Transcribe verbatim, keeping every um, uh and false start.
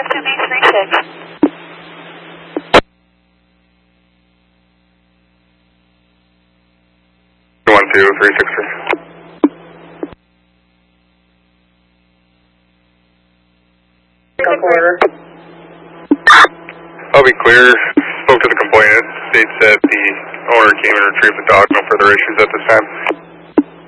five two B three six. one two three six three. Reporter. I'll be clear. Spoke to the complainant. States that the owner came and retrieved the dog. No further issues at this time.